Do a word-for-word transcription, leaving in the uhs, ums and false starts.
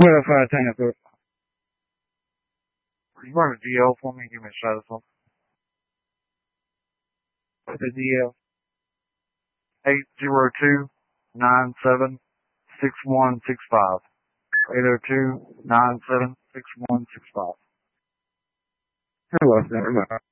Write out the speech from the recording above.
What if I hang up the... You run a D L for me? Give me a shot of something. The D L? eight zero two, nine seven, six one six five. eight zero two, nine seven, six one six five. Hello, never mind.